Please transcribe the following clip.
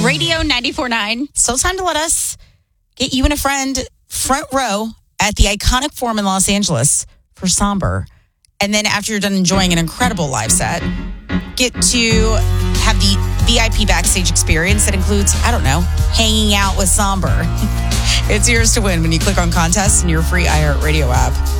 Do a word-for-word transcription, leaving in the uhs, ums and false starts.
Radio ninety-four point nine. Still time to let us get you and a friend front row at the iconic Forum in Los Angeles for Somber. And then after you're done enjoying an incredible live set, get to have the V I P backstage experience that includes, I don't know, hanging out with Somber. It's yours to win when you click on contests in your free iHeartRadio app.